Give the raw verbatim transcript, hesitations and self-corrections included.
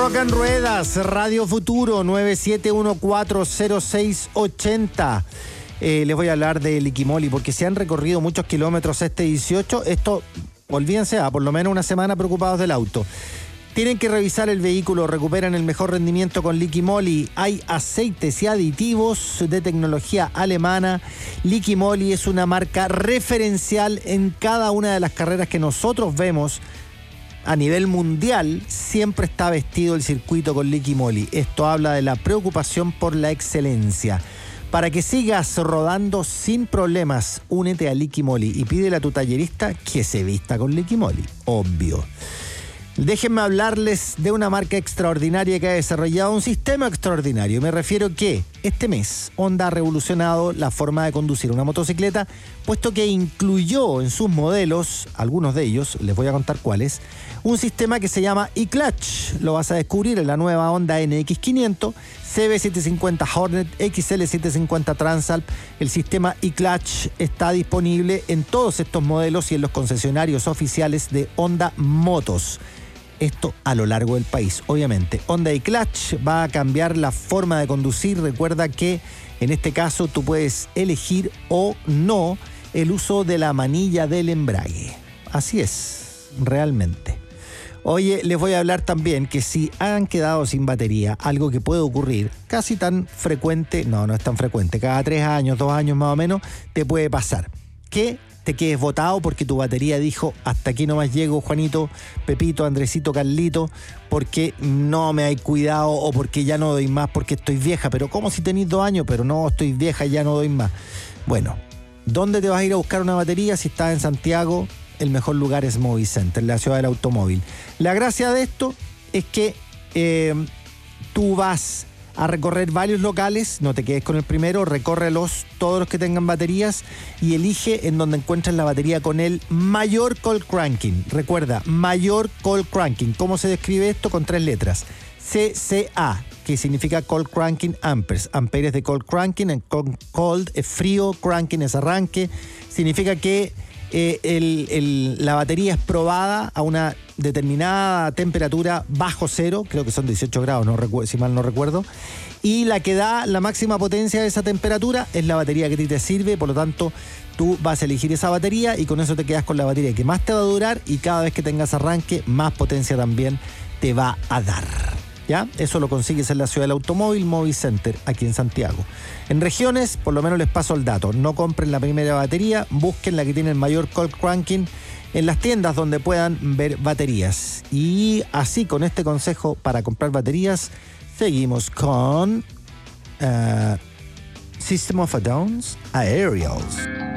Rock en Ruedas, Radio Futuro, nueve siete uno cuatro cero seis ocho cero. Eh, les voy a hablar de Liquimoli, porque se han recorrido muchos kilómetros este dieciocho. Esto, olvídense, a por lo menos una semana preocupados del auto. Tienen que revisar el vehículo, recuperan el mejor rendimiento con Liquimoli. Hay aceites y aditivos de tecnología alemana. Liquimoli es una marca referencial en cada una de las carreras que nosotros vemos a nivel mundial. Siempre está vestido el circuito con Liquimoli. Esto habla de la preocupación por la excelencia. Para que sigas rodando sin problemas, únete a Liquimoli y pídele a tu tallerista que se vista con Liquimoli. Obvio. Déjenme hablarles de una marca extraordinaria que ha desarrollado un sistema extraordinario. Me refiero que este mes Honda ha revolucionado la forma de conducir una motocicleta, puesto que incluyó en sus modelos, algunos de ellos, les voy a contar cuáles, un sistema que se llama eClutch. Lo vas a descubrir en la nueva Honda N X quinientos, C B setecientos cincuenta Hornet, X L setecientos cincuenta Transalp. El sistema eClutch está disponible en todos estos modelos y en los concesionarios oficiales de Honda Motos. Esto a lo largo del país, obviamente. Honda eClutch va a cambiar la forma de conducir. Recuerda que en este caso tú puedes elegir o no el uso de la manilla del embrague. Así es, realmente. Oye, les voy a hablar también que si han quedado sin batería, algo que puede ocurrir casi tan frecuente, no, no es tan frecuente, cada tres años, dos años más o menos, te puede pasar que te quedes botado porque tu batería dijo: hasta aquí nomás llego, Juanito, Pepito, Andresito, Carlito, porque no me hay cuidado o porque ya no doy más porque estoy vieja. Pero ¿cómo si tenéis dos años? Pero no, estoy vieja y ya no doy más. Bueno, ¿dónde te vas a ir a buscar una batería si estás en Santiago? El mejor lugar es Movicenter, la ciudad del automóvil. La gracia de esto es que eh, tú vas a recorrer varios locales, no te quedes con el primero, recórrelos todos los que tengan baterías y elige en donde encuentres la batería con el mayor cold cranking. Recuerda, mayor cold cranking. ¿Cómo se describe esto? Con tres letras. C C A, que significa cold cranking amperes. Amperes de cold cranking, cold es frío, cranking es arranque. Significa que eh, el, el, la batería es probada a una determinada temperatura bajo cero, creo que son dieciocho grados, no recu- si mal no recuerdo, y la que da la máxima potencia de esa temperatura es la batería que a ti te sirve. Por lo tanto, tú vas a elegir esa batería y con eso te quedas con la batería que más te va a durar, y cada vez que tengas arranque, más potencia también te va a dar. ¿Ya? Eso lo consigues en la ciudad del automóvil, Movicenter, aquí en Santiago. En regiones, por lo menos les paso el dato: no compren la primera batería, busquen la que tiene el mayor cold cranking en las tiendas donde puedan ver baterías. Y así, con este consejo para comprar baterías, seguimos con uh, System of a Down's Aerials.